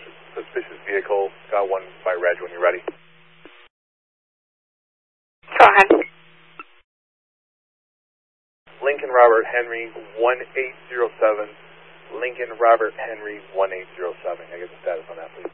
suspicious vehicle. Got one by Reg when you're ready. Go ahead. Lincoln Robert Henry 1807. Lincoln Robert Henry 1807. Can I get the status on that, please?